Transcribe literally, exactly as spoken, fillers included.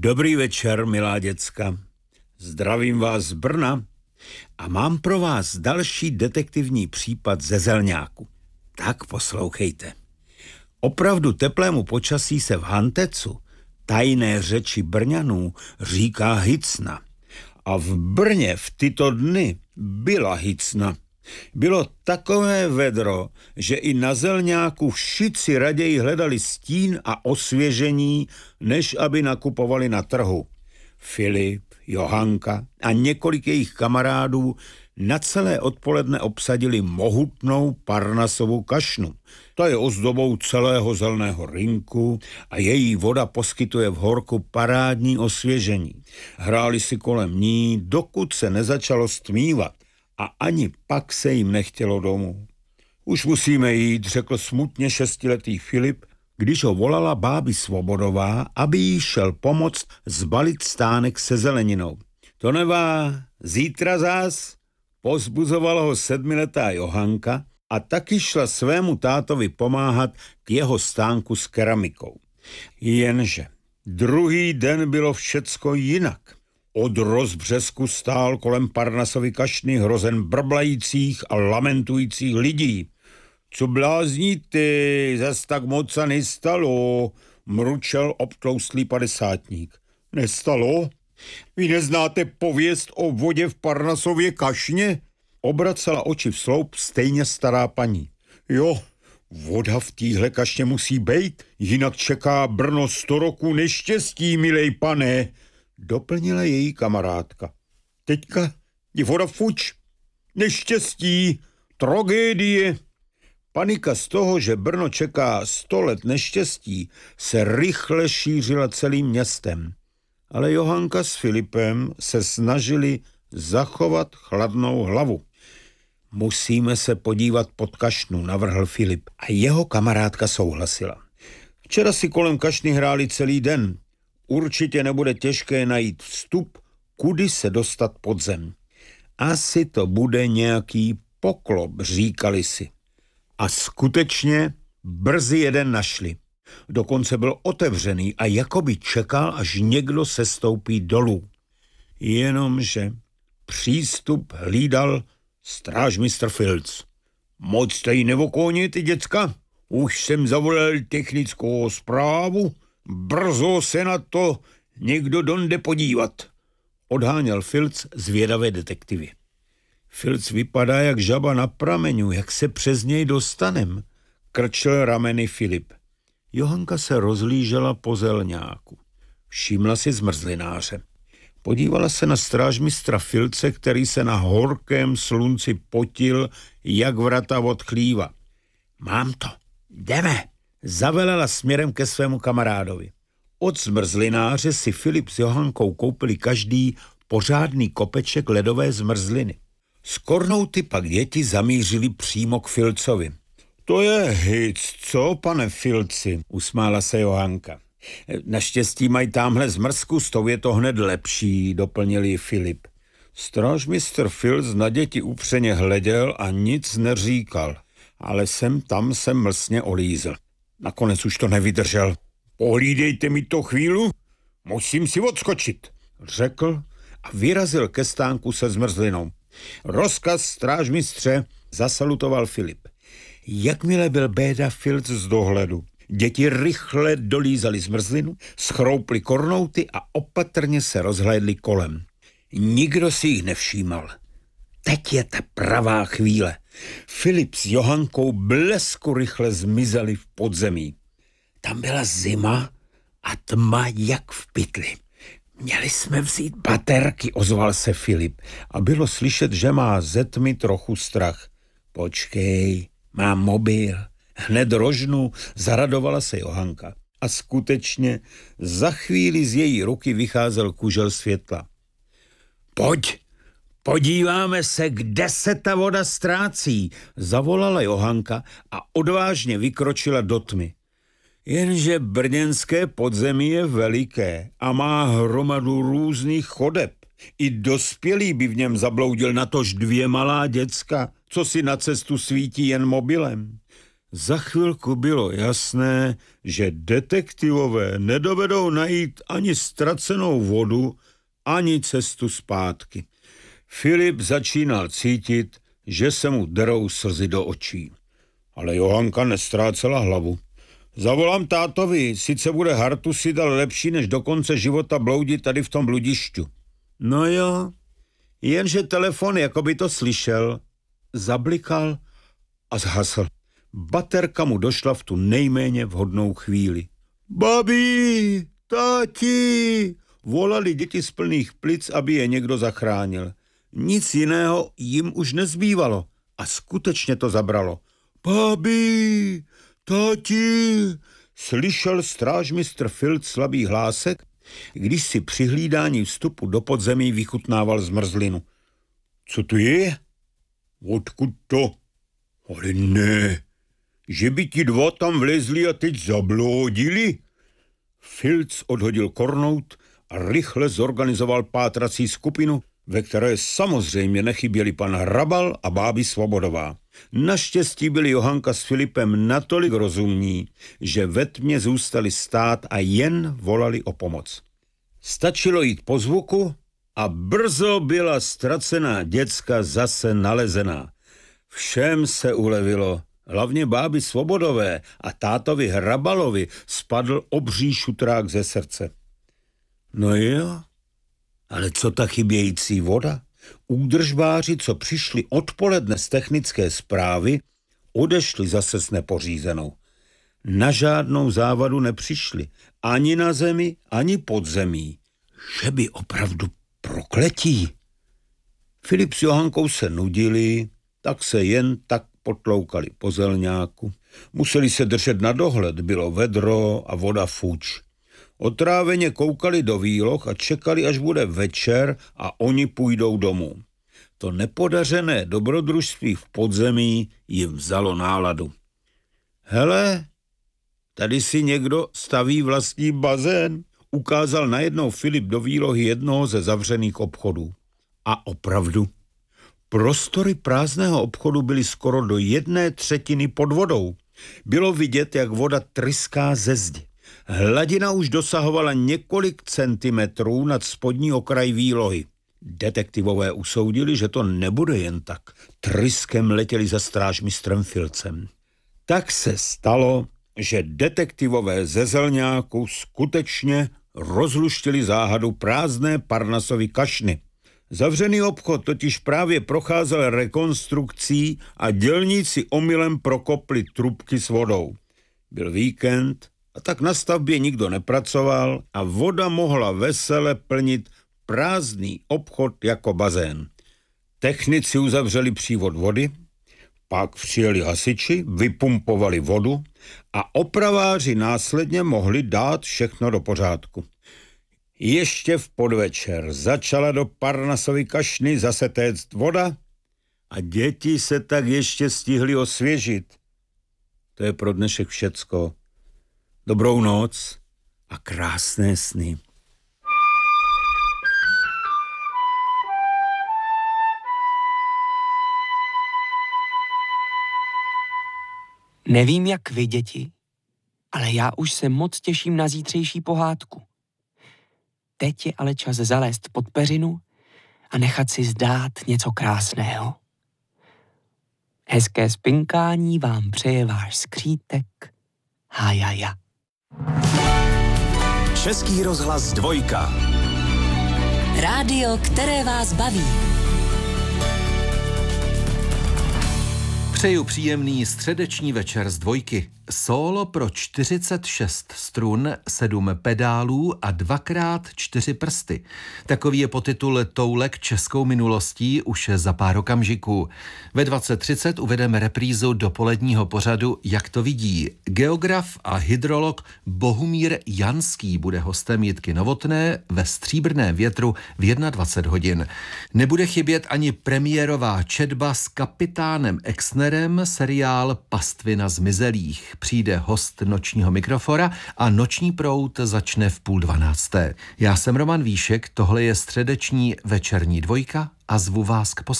Dobrý večer, milá děcka. Zdravím vás z Brna a mám pro vás další detektivní případ ze Zelňáku. Tak poslouchejte. Opravdu teplému počasí se v Hantecu, tajné řeči Brňanů, říká hicna. A v Brně v tyto dny byla hicna. Bylo takové vedro, že i na Zelňáku všichni raději hledali stín a osvěžení, než aby nakupovali na trhu. Filip, Johanka a několik jejich kamarádů na celé odpoledne obsadili mohutnou Parnasovou kašnu. Ta je ozdobou celého Zelného rynku a její voda poskytuje v horku parádní osvěžení. Hráli si kolem ní, dokud se nezačalo stmívat. A ani pak se jim nechtělo domů. Už musíme jít, řekl smutně šestiletý Filip, když ho volala báby Svobodová, aby jí šel pomoct zbalit stánek se zeleninou. To nevá, zítra zás, pozbuzovala ho sedmiletá Johanka a taky šla svému tátovi pomáhat k jeho stánku s keramikou. Jenže druhý den bylo všecko jinak. Od rozbřesku stál kolem Parnasovy kašny hrozen brblajících a lamentujících lidí. Co blázní ty, zas tak moc se nestalo, mručel obtloustlý padesátník. Nestalo? Vy neznáte pověst o vodě v Parnasově kašně? Obracela oči v sloup stejně stará paní. Jo, voda v téhle kašně musí bejt, jinak čeká Brno sto roků neštěstí, milej pane, doplnila její kamarádka. Teďka je voda fuč, neštěstí, tragédie. Panika z toho, že Brno čeká sto let neštěstí, se rychle šířila celým městem. Ale Johanka s Filipem se snažili zachovat chladnou hlavu. Musíme se podívat pod kašnu, navrhl Filip a jeho kamarádka souhlasila. Včera si kolem kašny hráli celý den. Určitě nebude těžké najít vstup, kudy se dostat pod zem. Asi to bude nějaký poklop, říkali si. A skutečně brzy jeden našli. Dokonce byl otevřený a jakoby čekal, až někdo sestoupí dolů. Jenomže přístup hlídal strážmistr Filc. Moc jste jí nevokoníte, děcka? Už jsem zavolal technickou zprávu. Brzo se na to někdo donde podívat, odháněl Filc zvědavé detektivy. Filc vypadá jak žaba na pramenu, jak se přes něj dostanem, krčil rameny Filip. Johanka se rozlížela po Zelňáku. Všimla si zmrzlináře. Podívala se na strážmistra Filce, který se na horkém slunci potil, jak vrata od chlíva. Mám to, jdeme, zavelela směrem ke svému kamarádovi. Od zmrzlináře si Filip s Johankou koupili každý pořádný kopeček ledové zmrzliny. S Kornouty pak děti zamířili přímo k Filcovi. To je hic, co, pane Filci, usmála se Johanka. Naštěstí mají támhle zmrzku, s tou je to hned lepší, doplnil Filip. Strážmistr Filc na děti upřeně hleděl a nic neříkal, ale sem tam se mlsně olízl. Nakonec už to nevydržel. Pohlídejte mi to chvíli, musím si odskočit, řekl a vyrazil ke stánku se zmrzlinou. Rozkaz, strážmistře, zasalutoval Filip. Jakmile byl Béda Filc z dohledu, děti rychle dolízali zmrzlinu, schroupli Kornouty a opatrně se rozhlédli kolem. Nikdo si jich nevšímal. Teď je ta pravá chvíle. Filip s Johankou blesku rychle zmizeli v podzemí. Tam byla zima a tma jak v pytli. Měli jsme vzít baterky, ozval se Filip a bylo slyšet, že má ze tmy trochu strach. Počkej, mám mobil. Hned rožnu, zaradovala se Johanka. A skutečně za chvíli z její ruky vycházel kužel světla. Pojď, podíváme se, kde se ta voda ztrácí, zavolala Johanka a odvážně vykročila do tmy. Jenže brněnské podzemí je veliké a má hromadu různých chodeb. I dospělý by v něm zabloudil, natož dvě malá děcka, co si na cestu svítí jen mobilem. Za chvilku bylo jasné, že detektivové nedovedou najít ani ztracenou vodu, ani cestu zpátky. Filip začínal cítit, že se mu derou slzy do očí. Ale Johanka nestrácela hlavu. Zavolám tátovi, sice bude hartusit, ale lepší než do konce života bloudit tady v tom bludišťu. No jo, jenže telefon, jako by to slyšel, zablikal a zhasl. Baterka mu došla v tu nejméně vhodnou chvíli. Babi, táti, volali děti z plných plic, aby je někdo zachránil. Nic jiného jim už nezbývalo a skutečně to zabralo. Babi, táti, slyšel strážmistr Filc slabý hlásek, když si při hlídání vstupu do podzemí vychutnával zmrzlinu. Co to je? Odkud to? Ale ne, že by ti dva tam vlezli a teď zablódili? Filc odhodil kornout a rychle zorganizoval pátrací skupinu, ve které samozřejmě nechyběli pan Hrabal a báby Svobodová. Naštěstí byli Johanka s Filipem natolik rozumní, že ve tmě zůstali stát a jen volali o pomoc. Stačilo jít po zvuku a brzo byla ztracená děcka zase nalezená. Všem se ulevilo, hlavně báby Svobodové a tátovi Hrabalovi spadl obří šutrák ze srdce. No jo, ale co ta chybějící voda? Údržbáři, co přišli odpoledne z technické správy, odešli zase s nepořízenou. Na žádnou závadu nepřišli, ani na zemi, ani pod zemí. Že by opravdu prokletí. Filip s Johankou se nudili, tak se jen tak potloukali po zelňáku. Museli se držet na dohled, bylo vedro a voda fuč. Otráveně koukali do výloh a čekali, až bude večer a oni půjdou domů. To nepodařené dobrodružství v podzemí jim vzalo náladu. Hele, tady si někdo staví vlastní bazén, ukázal najednou Filip do výlohy jednoho ze zavřených obchodů. A opravdu, prostory prázdného obchodu byly skoro do jedné třetiny pod vodou. Bylo vidět, jak voda tryská ze zdi. Hladina už dosahovala několik centimetrů nad spodní okraj výlohy. Detektivové usoudili, že to nebude jen tak. Tryskem letěli za strážmistrem Filcem. Tak se stalo, že detektivové ze Zelňáku skutečně rozluštili záhadu prázdné Parnasovy kašny. Zavřený obchod totiž právě procházel rekonstrukcí a dělníci omylem prokopli trubky s vodou. Byl víkend a tak na stavbě nikdo nepracoval a voda mohla vesele plnit prázdný obchod jako bazén. Technici uzavřeli přívod vody, pak přijeli hasiči, vypumpovali vodu a opraváři následně mohli dát všechno do pořádku. Ještě v podvečer začala do Parnasovy kašny zase téct voda a děti se tak ještě stihly osvěžit. To je pro dnešek všecko. Dobrou noc a krásné sny. Nevím, jak vy, děti, ale já už se moc těším na zítřejší pohádku. Teď je ale čas zalézt pod peřinu a nechat si zdát něco krásného. Hezké spinkání vám přeje váš skřítek Hájaja. Český rozhlas dvojka. Rádio, které vás baví. Přeju příjemný středeční večer z dvojky. Sólo pro čtyřicet šest strun, sedm pedálů a dvakrát čtyři prsty. Takový je podtitul Toulek českou minulostí už za pár okamžiků. Ve dvacet třicet uvedeme reprízu dopoledního pořadu Jak to vidí. Geograf a hydrolog Bohumír Janský bude hostem Jitky Novotné ve Stříbrném větru v dvacet jedna hodin. Nebude chybět ani premiérová četba s kapitánem Exnerem, seriál Pastvina zmizelých. Přijde host nočního mikrofora a noční proud začne v půl dvanácté. Já jsem Roman Víšek, tohle je středeční večerní dvojka a zvu vás k poslání.